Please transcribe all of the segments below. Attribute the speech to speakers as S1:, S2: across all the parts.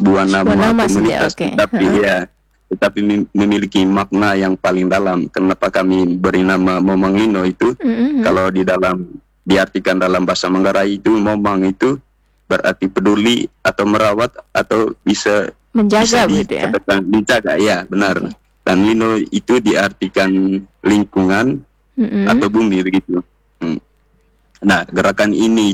S1: sebuah
S2: Sebuah
S1: nama
S2: nama saja,
S1: komunitas,
S2: oke.
S1: tetapi memiliki makna yang paling dalam. Kenapa kami beri nama Momang Lino itu?
S2: Mhm.
S1: Kalau diartikan dalam bahasa Manggarai itu, Momang itu berarti peduli atau merawat atau bisa
S2: Menjaga begitu ya.
S1: dikatakan dijaga, ya benar.
S2: Oke.
S1: Dan Lino itu diartikan lingkungan
S2: Mhm.
S1: atau bumi begitu. Nah, gerakan ini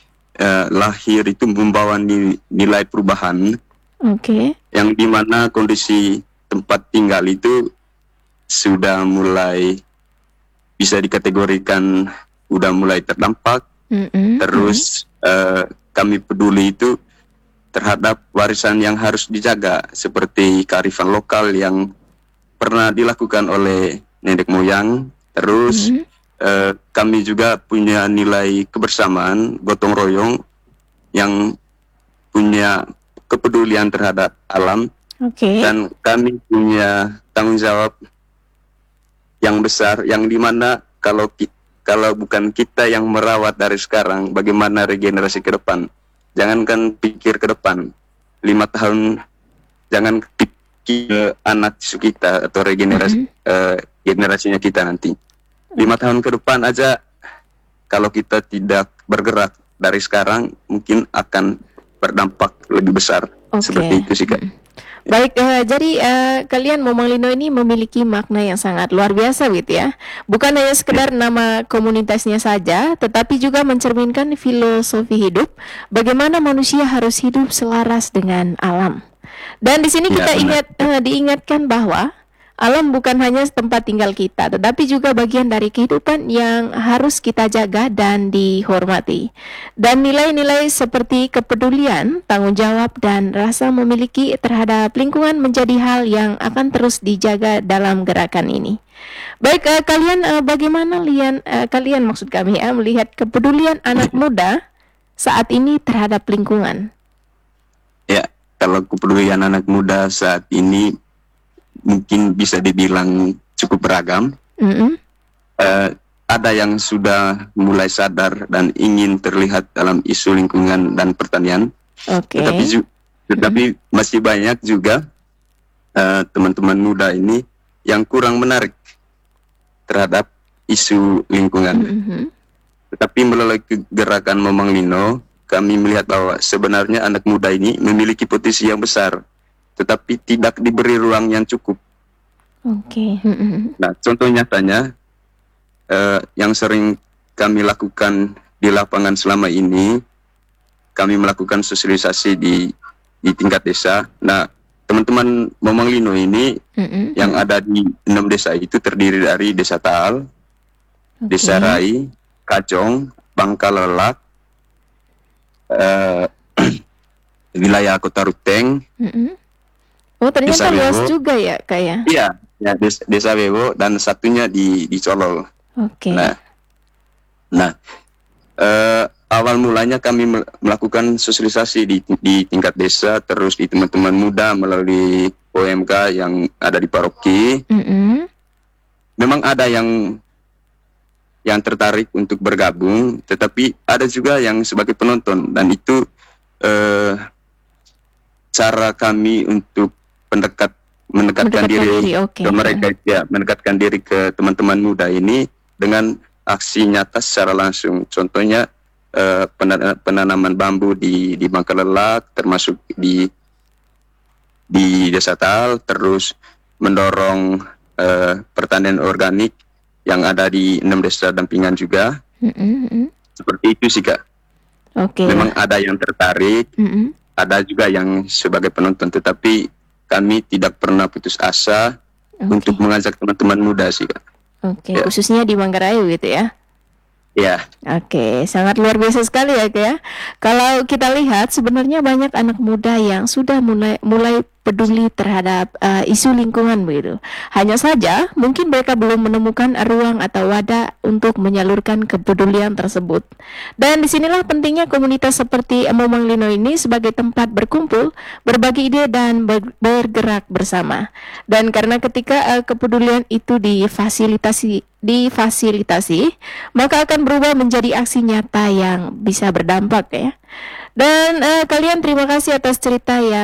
S1: lahir itu membawa nilai perubahan
S2: Oke.
S1: yang dimana kondisi tempat tinggal itu sudah mulai bisa dikategorikan udah mulai terdampak.
S2: Mhm.
S1: Terus kami peduli itu terhadap warisan yang harus dijaga seperti kearifan lokal yang pernah dilakukan oleh nenek moyang. Terus
S2: Mhm.
S1: kami juga punya nilai kebersamaan, gotong royong, yang punya kepedulian terhadap alam,
S2: Oke.
S1: dan kami punya tanggung jawab yang besar, yang dimana kalau bukan kita yang merawat dari sekarang, bagaimana regenerasi ke depan? Jangankan pikir ke depan, 5 tahun, jangan pikir anak cucu kita atau regenerasi generasinya kita nanti. 5 tahun ke depan aja, kalau kita tidak bergerak dari sekarang, mungkin akan berdampak lebih besar. Seperti itu sih, Kak.
S2: Baik, jadi kalian Momang Lino ini memiliki makna yang sangat luar biasa gitu ya. Bukan hanya sekedar nama komunitasnya saja, tetapi juga mencerminkan filosofi hidup, bagaimana manusia harus hidup selaras dengan alam. Dan di sini
S1: Ya,
S2: kita
S1: benar.
S2: diingatkan bahwa alam bukan hanya tempat tinggal kita, tetapi juga bagian dari kehidupan yang harus kita jaga dan dihormati. Dan nilai-nilai seperti kepedulian, tanggung jawab, dan rasa memiliki terhadap lingkungan menjadi hal yang akan terus dijaga dalam gerakan ini. Baik, bagaimana kalian maksud kami melihat kepedulian anak muda saat ini terhadap lingkungan?
S1: Ya, kalau kepedulian anak muda saat ini mungkin bisa dibilang cukup beragam. Ada yang sudah mulai sadar dan ingin terlihat dalam isu lingkungan dan pertanian.
S2: Oke.
S1: Tetapi masih banyak juga teman-teman muda ini yang kurang menarik terhadap isu lingkungan. Tetapi melalui gerakan Momang Lino, kami melihat bahwa sebenarnya anak muda ini memiliki potensi yang besar, tetapi tidak diberi ruang yang cukup.
S2: Oke.
S1: Nah, contoh nyatanya yang sering kami lakukan di lapangan selama ini, kami melakukan sosialisasi di tingkat desa. Nah, teman-teman Momang Lino ini yang ada di 6 desa itu terdiri dari Desa Taal, Desa Rai, Kajong, Bangkalelak, wilayah Kota Ruteng.
S2: Oh, ternyata
S1: Desa
S2: luas
S1: Wewo.
S2: juga ya, Kak ya?
S1: Iya, ya, Desa Wewo, dan satunya di Colol.
S2: Oke.
S1: Nah, awal mulanya kami melakukan sosialisasi di tingkat desa, terus di teman-teman muda melalui OMK yang ada di paroki. Memang ada yang tertarik untuk bergabung, tetapi ada juga yang sebagai penonton, dan itu cara kami untuk mendekatkan diri ke mereka, ya, mendekatkan diri ke teman-teman muda ini dengan aksi nyata secara langsung. Contohnya penanaman bambu di Bangkalelak, termasuk di Desa Taal, terus mendorong pertanian organik yang ada di 6 desa dampingan juga. Seperti itu sih, Kak. Memang ada yang tertarik, ada juga yang sebagai penonton, tetapi kami tidak pernah putus asa untuk mengajak teman-teman muda sih, Kak.
S2: Oke, khususnya di Manggarai gitu ya?
S1: Ya.
S2: Oke, sangat luar biasa sekali ya, Kak ya. Kalau kita lihat sebenarnya banyak anak muda yang sudah mulai peduli terhadap isu lingkungan begitu. Hanya saja mungkin mereka belum menemukan ruang atau wadah untuk menyalurkan kepedulian tersebut. Dan disinilah pentingnya komunitas seperti Momang Lino ini sebagai tempat berkumpul, berbagi ide, dan bergerak bersama. Dan karena ketika kepedulian itu difasilitasi, maka akan berubah menjadi aksi nyata yang bisa berdampak ya. Dan kalian terima kasih atas cerita ya.